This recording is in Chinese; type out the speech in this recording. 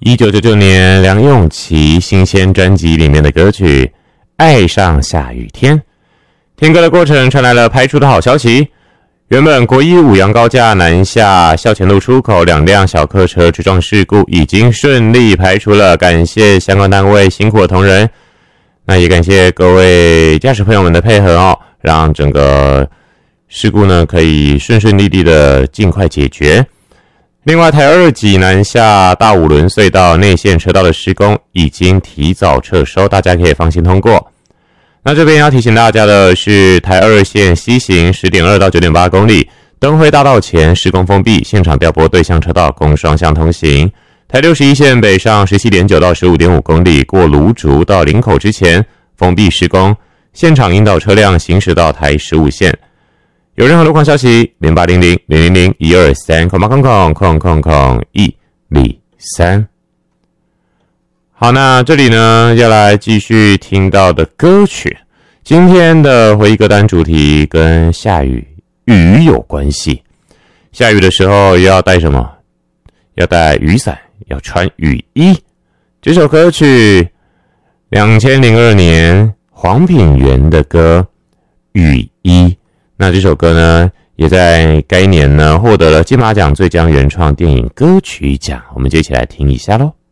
1999年梁咏琪新鲜专辑里面的歌曲《爱上下雨天》。听歌的过程传来了排除的好消息，原本国一五杨高架南下校前路出口2辆小客车追撞事故已经顺利排除了，感谢相关单位辛苦的同仁，那也感谢各位驾驶朋友们的配合哦，让整个事故呢可以顺顺利利的尽快解决。另外，台2级南下大五轮隧道内线车道的施工已经提早撤收，大家可以放心通过。那这边要提醒大家的是，台2线西行 10.2 到 9.8 公里，灯辉大道前施工封闭，现场调拨对向车道供双向通行。台61线北上 17.9 到 15.5 公里，过芦竹到林口之前封闭施工，现场引导车辆行驶到台15线。有任何路况消息 0800-000-123 好，那这里呢要来继续听到的歌曲，今天的回忆歌单主题跟下雨有关系。下雨的时候要带什么？要带雨伞，要穿雨衣。这首歌曲2002年黄品源的歌《雨衣》。那这首歌呢，也在该年呢获得了金马奖最佳原创电影歌曲奖，我们就一起来听一下咯。